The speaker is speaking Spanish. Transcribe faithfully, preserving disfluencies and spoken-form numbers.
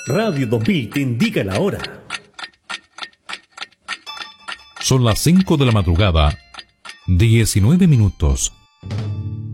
Radio dos mil te indica la hora. Son las cinco de la madrugada, diecinueve minutos.